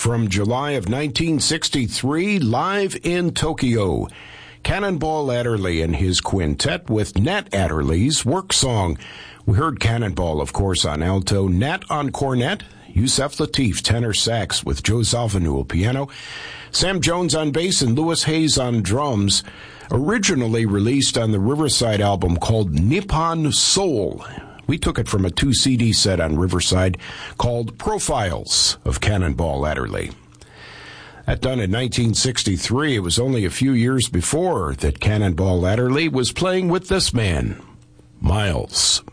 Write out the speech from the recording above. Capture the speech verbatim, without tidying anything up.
from July of nineteen sixty-three, live in Tokyo. Cannonball Adderley and his quintet with Nat Adderley's work song. We heard Cannonball, of course, on alto, Nat on cornet, Yusef Lateef tenor sax with Joe Zawinul piano, Sam Jones on bass and Louis Hayes on drums. Originally released on the Riverside album called Nippon Soul. We took it from a two C D set on Riverside called Profiles of Cannonball Adderley. That done in nineteen sixty-three, it was only a few years before that Cannonball Adderley was playing with this man, Miles